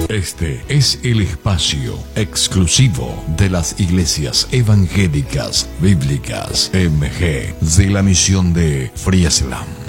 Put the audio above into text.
Este es el espacio exclusivo de las iglesias evangélicas bíblicas MG de la misión de Friesland.